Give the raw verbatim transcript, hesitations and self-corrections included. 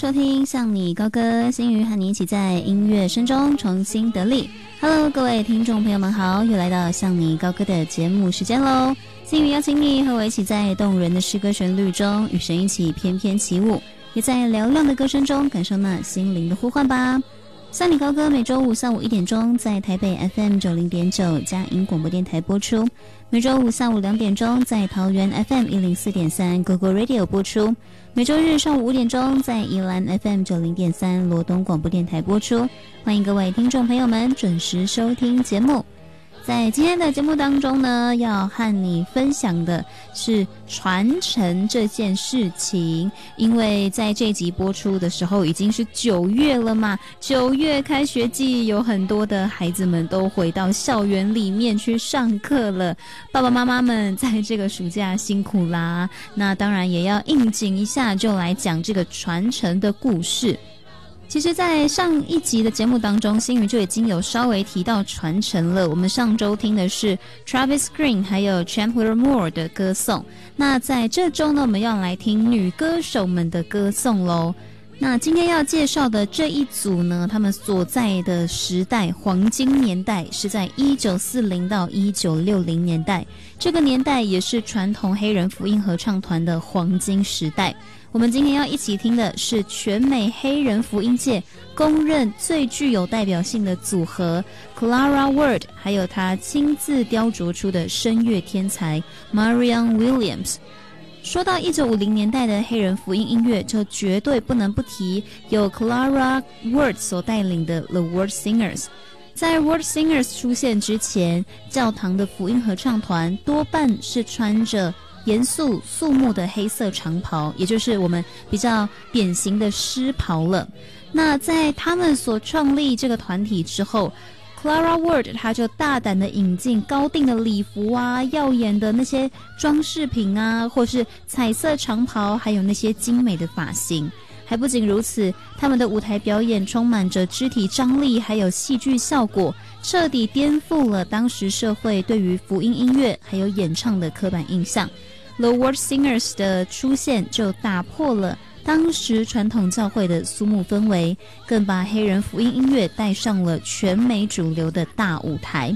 收听向你高歌，心瑜和你一起在音乐声中重新得力。Hello， 各位听众朋友们好，又来到向你高歌的节目时间喽。心瑜邀请你和我一起在动人的诗歌旋律中与神一起翩翩起舞，也在嘹亮的歌声中感受那心灵的呼唤吧。向你高歌每周五下午一点钟在台北 F M 九零点九佳音广播电台播出，每周五下午两点钟在桃园 F M 一零四点三 Go Go Radio 播出，每周日上午五点钟在宜兰 F M 九零点三罗东广播电台播出。欢迎各位听众朋友们准时收听节目。在今天的节目当中呢，要和你分享的是传承这件事情，因为在这集播出的时候已经是九月了嘛，九月开学季，有很多的孩子们都回到校园里面去上课了，爸爸妈妈们在这个暑假辛苦啦，那当然也要应景一下，就来讲这个传承的故事。其实在上一集的节目当中，心瑜就已经有稍微提到传承了。我们上周听的是 Travis Green 还有 Chandler Moore 的歌颂，那在这周呢，我们要来听女歌手们的歌颂咯。那今天要介绍的这一组呢，他们所在的时代黄金年代是在一九四零到一九六零年代，这个年代也是传统黑人福音合唱团的黄金时代。我们今天要一起听的是全美黑人福音界公认最具有代表性的组合 Clara Ward， 还有她亲自雕琢出的声乐天才 Marianne Williams。 说到一九五零年代的黑人福音音乐，就绝对不能不提由 Clara Ward 所带领的 The Word Singers。在 Word Singers 出现之前，教堂的福音合唱团多半是穿着严肃肃穆的黑色长袍，也就是我们比较典型的诗袍了。那在他们所创立这个团体之后， Clara Ward 他就大胆的引进高定的礼服啊，耀眼的那些装饰品啊，或是彩色长袍，还有那些精美的发型。还不仅如此，他们的舞台表演充满着肢体张力还有戏剧效果，彻底颠覆了当时社会对于福音音乐还有演唱的刻板印象。The Word Singers 的出现就打破了当时传统教会的肃穆氛围，更把黑人福音音乐带上了全美主流的大舞台。